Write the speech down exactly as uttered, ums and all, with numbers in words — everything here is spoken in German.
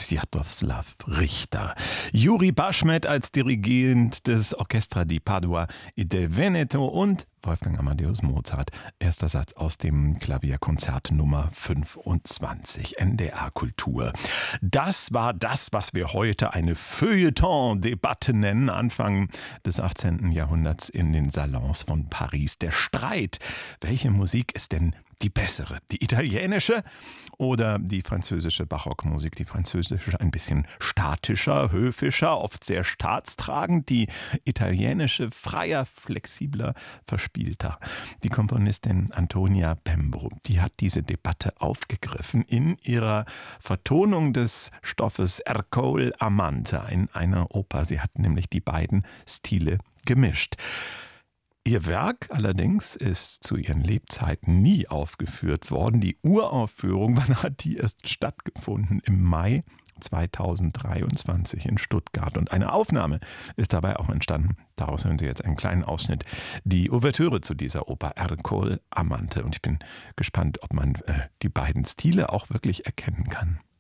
Swiatoslav Richter. Juri Baschmet als Dirigent des Orchestra di Padua e del Veneto und Wolfgang Amadeus Mozart. Erster Satz aus dem Klavierkonzert Nummer fünfundzwanzig, N D R Kultur. Das war das, was wir heute eine Feuilleton-Debatte nennen, Anfang des achtzehnten Jahrhunderts in den Salons von Paris. Der Streit, welche Musik ist denn die bessere? Die italienische oder die französische Barockmusik? Die französische ein bisschen statischer, höfischer, oft sehr staatstragend. Die italienische freier, flexibler, verspielter. Die Komponistin Antonia Pembro, die hat diese Debatte aufgegriffen in ihrer Vertonung des Stoffes Ercole Amante in einer Oper. Sie hat nämlich die beiden Stile gemischt. Ihr Werk allerdings ist zu ihren Lebzeiten nie aufgeführt worden. Die Uraufführung, wann hat die erst stattgefunden? Im Mai zweitausenddreiundzwanzig in Stuttgart. Und eine Aufnahme ist dabei auch entstanden. Daraus hören Sie jetzt einen kleinen Ausschnitt. Die Ouvertüre zu dieser Oper Ercole Amante. Und ich bin gespannt, ob man äh, die beiden Stile auch wirklich erkennen kann.